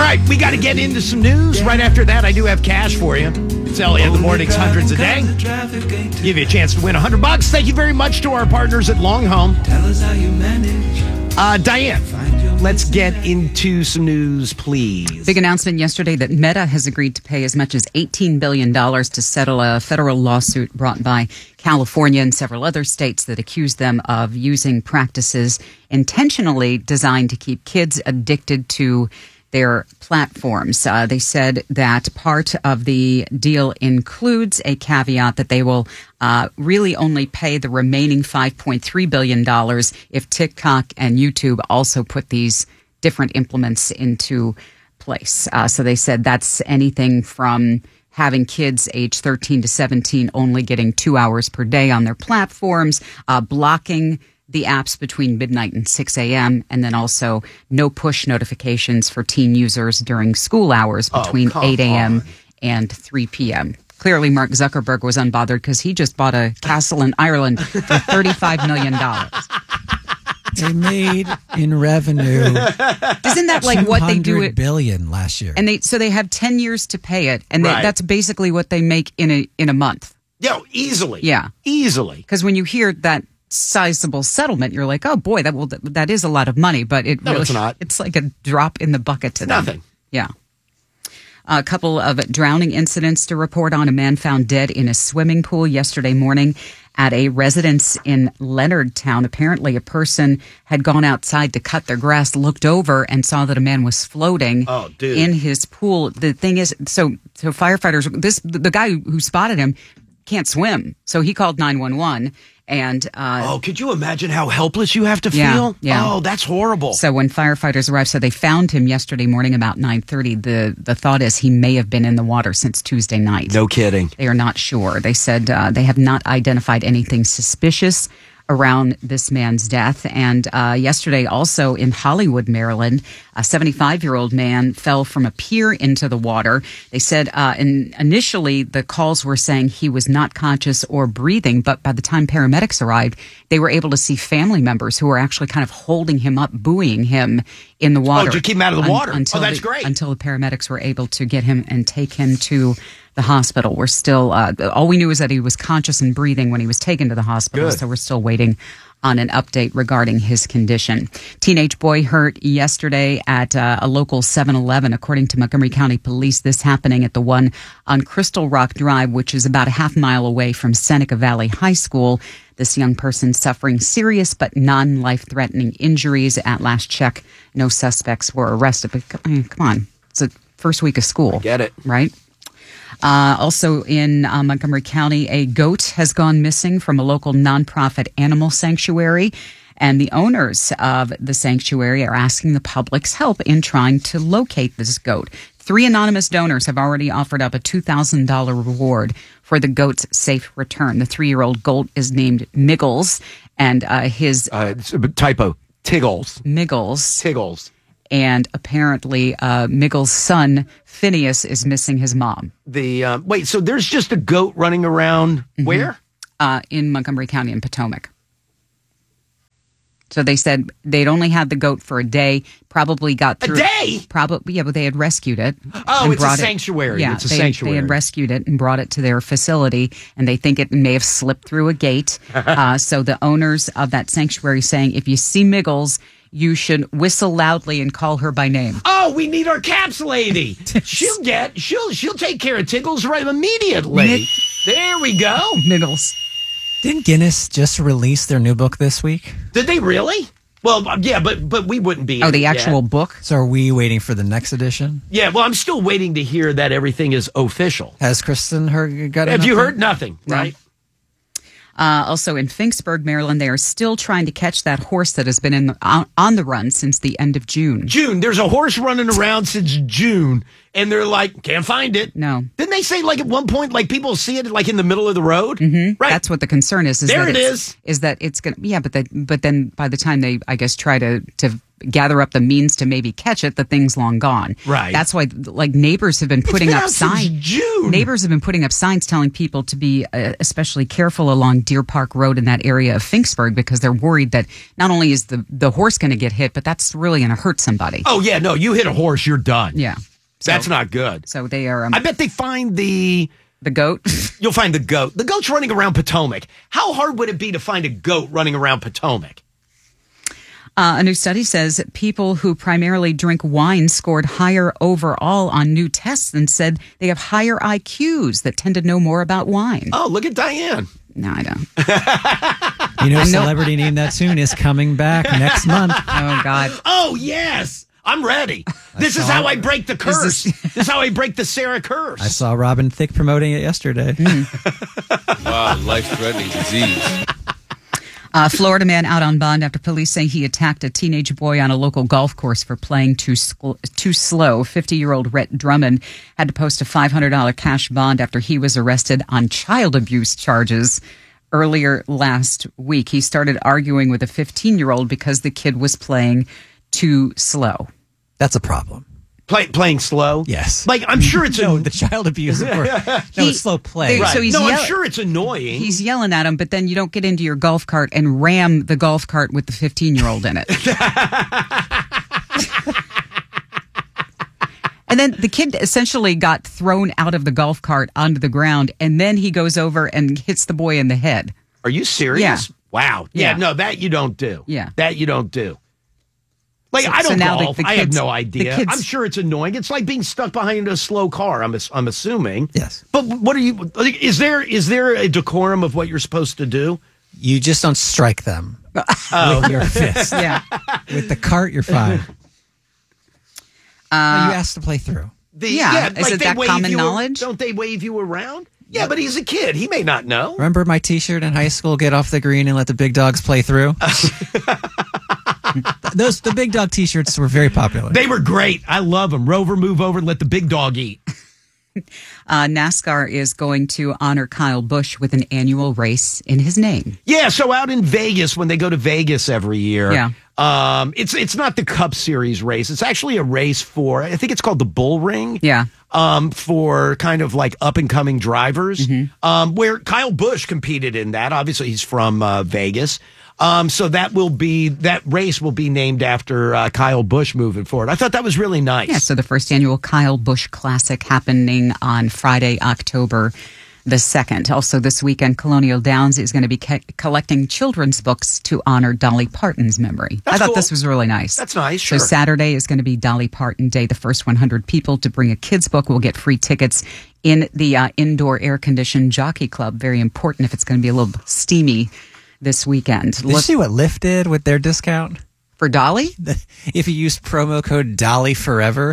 right, we got to get into some news. Right after that, I do have cash for you. It's Ellie in the Mornings, hundreds a day. Give you a chance to win $100. Thank you very much to our partners at Long Home. Tell us how you manage. Diane, let's get into some news, please. Big announcement yesterday that Meta has agreed to pay as much as $18 billion to settle a federal lawsuit brought by California and several other states that accuse them of using practices intentionally designed to keep kids addicted to their platforms. They said that part of the deal includes a caveat that they will really only pay the remaining $5.3 billion if TikTok and YouTube also put these different implements into place. So they said that's anything from having kids age 13 to 17 only getting 2 hours per day on their platforms, blocking the apps between midnight and 6 a.m., and then also no push notifications for teen users during school hours between 8 a.m. and 3 p.m. Clearly, Mark Zuckerberg was unbothered because he just bought a castle in Ireland for $35 million. They made in revenue. Isn't that like what they do? $200 billion last year, and they have 10 years to pay it, and that's basically what they make in a month. Yeah, easily. Yeah, easily. Because when you hear that sizable settlement, you're like, oh boy, that is a lot of money, but it's not. It's like a drop in the bucket to them. Nothing. Yeah. A couple of drowning incidents to report on. A man found dead in a swimming pool yesterday morning at a residence in Leonardtown. Apparently, a person had gone outside to cut their grass, looked over, and saw that a man was floating in his pool. The thing is, so firefighters, the guy who spotted him can't swim, so he called 911. And could you imagine how helpless you have to feel? Yeah. Oh, that's horrible. So when firefighters arrived, so they found him yesterday morning about 9:30. The thought is he may have been in the water since Tuesday night. No kidding. They are not sure. They said they have not identified anything suspicious around this man's death. And yesterday, also in Hollywood, Maryland, a 75-year-old man fell from a pier into the water. They said initially the calls were saying he was not conscious or breathing, but by the time paramedics arrived, they were able to see family members who were actually kind of holding him up, buoying him in the water. Oh, to keep him out of the water. That's great. Until the paramedics were able to get him and take him to the hospital. We're still, all we knew is that he was conscious and breathing when he was taken to the hospital. Good. So we're still waiting on an update regarding his condition. Teenage boy hurt yesterday at a local 7-Eleven. According to Montgomery County Police, this happening at the one on Crystal Rock Drive, which is about a half mile away from Seneca Valley High School. This young person suffering serious but non-life-threatening injuries. At last check, no suspects were arrested. But come on, it's the first week of school. Get it. Right? Also in Montgomery County, a goat has gone missing from a local nonprofit animal sanctuary. And the owners of the sanctuary are asking the public's help in trying to locate this goat. 3 anonymous donors have already offered up a $2,000 reward for the goat's safe return. The 3-year-old goat is named Miggles, and his... typo. Tiggles. Miggles. Tiggles. And apparently Miggles' son, Phineas, is missing his mom. Wait, so there's just a goat running around where? In Montgomery County in Potomac. So they said they'd only had the goat for a day, probably got through... A day? Probably, yeah, but they had rescued it. Oh, it's a sanctuary. Yeah, it's a sanctuary. They had rescued it and brought it to their facility, and they think it may have slipped through a gate. So the owners of that sanctuary saying, if you see Miggles, you should whistle loudly and call her by name. Oh, we need our caps lady. She'll take care of Tiggles right immediately. There we go. Miggles. Didn't Guinness just release their new book this week? Did they really? Well, yeah, but we wouldn't be. Oh, the actual book? So are we waiting for the next edition? Yeah, well, I'm still waiting to hear that everything is official. Has Kristen got Have you heard nothing, right? Also in Finksburg, Maryland, they are still trying to catch that horse that has been on the run since the end of June. There's a horse running around since June, and they're like, can't find it. No. Didn't they say, like, at one point, like, people see it, like, in the middle of the road? Mm-hmm. Right. That's what the concern is. There it is. Is that it's going to, yeah, but then by the time they, I guess, try to gather up the means to maybe catch it, the thing's long gone. Right. That's why, like, neighbors have been putting up signs. June. Neighbors have been putting up signs telling people to be especially careful along Deer Park Road in that area of Finksburg, because they're worried that not only is the horse going to get hit, but that's really going to hurt somebody. Oh, yeah, no, you hit a horse, you're done. Yeah. That's not good. So they are. I bet they find the goat. You'll find the goat. The goat's running around Potomac. How hard would it be to find a goat running around Potomac? A new study says people who primarily drink wine scored higher overall on new tests and said they have higher IQs that tend to know more about wine. Oh, look at Diane. No, I don't. You know, Celebrity Name That Tune is coming back next month. Oh, God. Oh, yes. I'm ready. This is how I break the curse. This is how I break the Sarah curse. I saw Robin Thicke promoting it yesterday. Wow, life-threatening disease. Florida man out on bond after police say he attacked a teenage boy on a local golf course for playing too slow. 50-year-old Rhett Drummond had to post a $500 cash bond after he was arrested on child abuse charges earlier last week. He started arguing with a 15-year-old because the kid was playing too slow. That's a problem. Playing slow? Yes. Like, I'm sure it's... No, the child abuse, of course. No, it's slow play. Right. So he's I'm sure it's annoying. He's yelling at him, but then you don't get into your golf cart and ram the golf cart with the 15-year-old in it. And then the kid essentially got thrown out of the golf cart onto the ground, and then he goes over and hits the boy in the head. Are you serious? Yeah. Wow. Yeah, Yeah. no, that you don't do. Yeah. That you don't do. Like, So- I don't so now golf. the I have kids- no the idea. kids- I'm sure it's annoying. It's like being stuck behind a slow car, I'm assuming. Yes. But what are you... Like, is there a decorum of what you're supposed to do? You just don't strike them with your fist. Yeah. With the cart, you're fine. You asked to play through. Yeah. Is it they that wave common you- knowledge? Don't they wave you around? Yeah, but he's a kid. He may not know. Remember my T-shirt in high school? Get off the green and let the big dogs play through. The big dog T-shirts were very popular. They were great. I love them. Rover, move over and let the big dog eat. NASCAR is going to honor Kyle Busch with an annual race in his name. Yeah, so out in Vegas, when they go to Vegas every year, Yeah. It's not the Cup Series race. It's actually a race for, I think it's called the Bull Ring. Yeah. For kind of like up and coming drivers, where Kyle Busch competed in that. Obviously, he's from Vegas. So that race will be named after Kyle Busch moving forward. I thought that was really nice. Yeah, so the first annual Kyle Busch Classic happening on Friday, October the 2nd. Also this weekend, Colonial Downs is going to be collecting children's books to honor Dolly Parton's memory. That's I thought cool. this was really nice. That's nice, sure. So Saturday is going to be Dolly Parton Day. The first 100 people to bring a kid's book will get free tickets in the indoor air-conditioned Jockey Club. Very important if it's going to be a little steamy this weekend. Did you see what Lyft did with their discount? For Dolly? If you use promo code Dolly Forever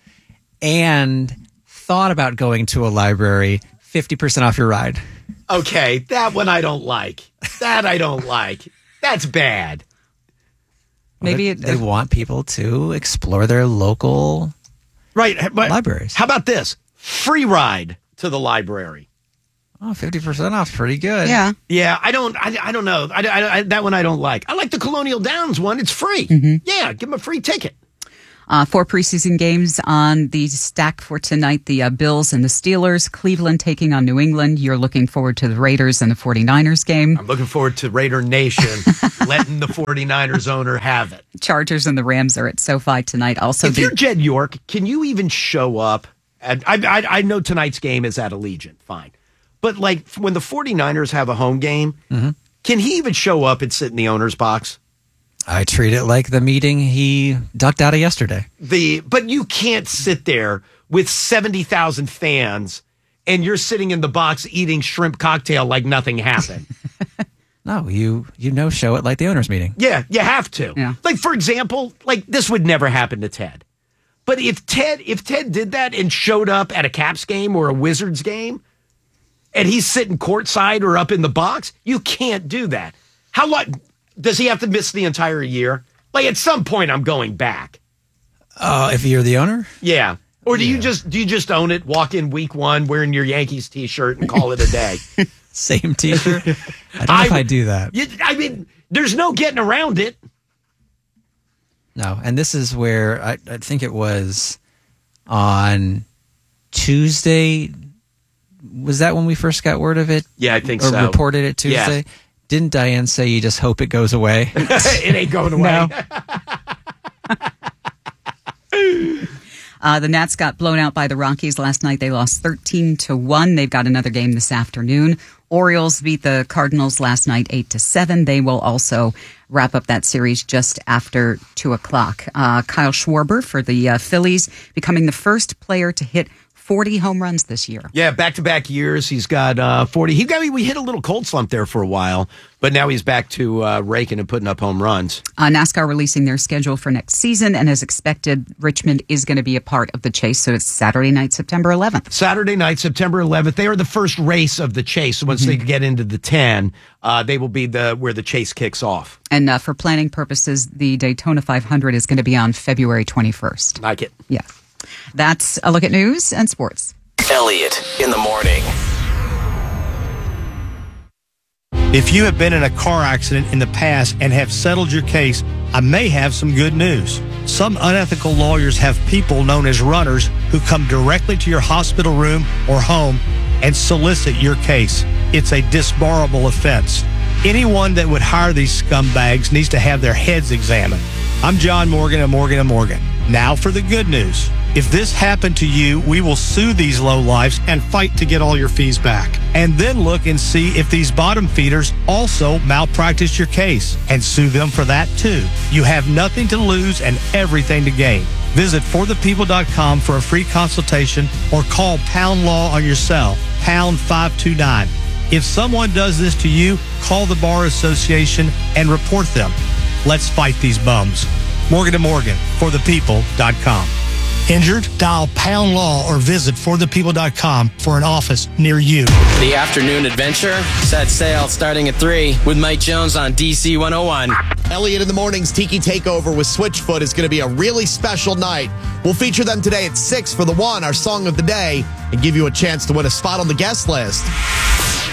and thought about going to a library, 50% off your ride. Okay, that one I don't like. That I don't like. That's bad. Maybe They want people to explore their local Right. But libraries. How about this? Free ride to the library. Oh, 50% off. Pretty good. Yeah. Yeah, I don't know. That one I don't like. I like the Colonial Downs one. It's free. Yeah, give them a free ticket. 4 preseason games on the stack for tonight. The Bills and the Steelers. Cleveland taking on New England. You're looking forward to the Raiders and the 49ers game. I'm looking forward to Raider Nation letting the 49ers owner have it. Chargers and the Rams are at SoFi tonight. Also, If you're Jed York, can you even show up? I know tonight's game is at Allegiant. Fine. But like when the 49ers have a home game, can he even show up and sit in the owner's box? I treat it like the meeting he ducked out of yesterday. But you can't sit there with 70,000 fans and you're sitting in the box eating shrimp cocktail like nothing happened. No, you show it like the owners' meeting. Yeah, you have to. Yeah. Like, for example, like this would never happen to Ted. But if Ted did that and showed up at a Caps game or a Wizards game and he's sitting courtside or up in the box, you can't do that. How long does he have to miss the entire year? Like at some point I'm going back. If you're the owner? Yeah. Or do you just own it, walk in week 1 wearing your Yankees t-shirt and call it a day? Same t-shirt? I don't know if I do that. I mean, there's no getting around it. No, and this is where I think it was on Tuesday. Was that when we first got word of it? Yeah, I think or so. Or reported it Tuesday? Yeah. Didn't Diane say you just hope it goes away? It ain't going away. No. The Nats got blown out by the Rockies last night. They lost 13-1. They've got another game this afternoon. Orioles beat the Cardinals last night 8-7. They will also wrap up that series just after 2:00. Kyle Schwarber for the Phillies, becoming the first player to hit 40 home runs this year. Yeah, back-to-back years. He's got 40. We hit a little cold slump there for a while, but now he's back to raking and putting up home runs. NASCAR releasing their schedule for next season, and as expected, Richmond is going to be a part of the chase, so it's Saturday night, September 11th. Saturday night, September 11th. They are the first race of the chase. So once they get into the 10, they will be where the chase kicks off. And for planning purposes, the Daytona 500 is going to be on February 21st. Like it. Yeah. That's a look at news and sports. Elliot in the morning. If you have been in a car accident in the past and have settled your case, I may have some good news. Some unethical lawyers have people known as runners who come directly to your hospital room or home and solicit your case. It's a disbarable offense. Anyone that would hire these scumbags needs to have their heads examined. I'm John Morgan of Morgan & Morgan. Now for the good news. If this happened to you, we will sue these lowlifes and fight to get all your fees back. And then look and see if these bottom feeders also malpractice your case and sue them for that too. You have nothing to lose and everything to gain. Visit forthepeople.com for a free consultation or call Pound Law on your cell, pound 529. If someone does this to you, call the Bar Association and report them. Let's fight these bums. Morgan & Morgan, forthepeople.com. Injured? Dial Pound Law or visit forthepeople.com for an office near you. The afternoon adventure set sail starting at 3 with Mike Jones on DC 101. Elliot in the Morning's Tiki Takeover with Switchfoot is going to be a really special night. We'll feature them today at 6 for the one, our song of the day, and give you a chance to win a spot on the guest list.